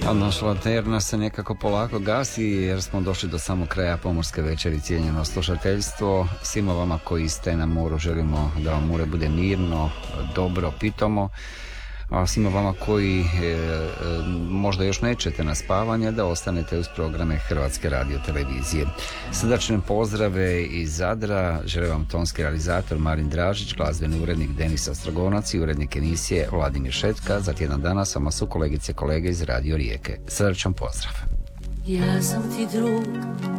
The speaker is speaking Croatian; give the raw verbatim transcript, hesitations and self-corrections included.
A naš lanterna se nekako polako gasi jer smo došli do samog kraja pomorske večeri, cijenjeno slušateljstvo. Svima vama koji ste na moru želimo da vam more bude mirno, dobro, pitomo. A svima vama koji e, e, možda još nećete na spavanje, da ostanete uz programe Hrvatske radiotelevizije. Srdačne pozdrave iz Zadra žele vam tonski realizator Marin Dražić, glazbeni urednik Denis Ostrogonac i urednik emisije Vladimir Šetka. Za tjedan dana samo su kolegice i kolege iz Radio Rijeke. Srdačan pozdrav. Ja sam ti drug,